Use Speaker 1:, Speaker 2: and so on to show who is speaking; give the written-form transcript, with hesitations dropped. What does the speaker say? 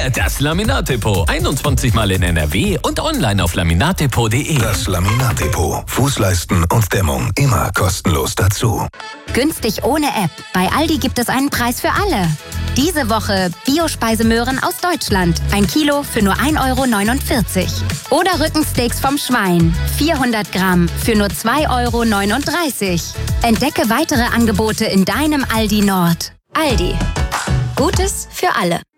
Speaker 1: Das Laminatdepot. 21 Mal in NRW und online auf laminatdepot.de.
Speaker 2: Das Laminatdepot. Fußleisten und Dämmung immer kostenlos dazu.
Speaker 3: Günstig ohne App. Bei Aldi gibt es einen Preis für alle. Diese Woche Biospeisemöhren aus Deutschland. 1 Kilo für nur 1,49 €. Oder Rückensteaks vom Schwein. 400 Gramm für nur 2,39 €. Entdecke weitere Angebote in deinem Aldi Nord. Aldi. Gutes für alle.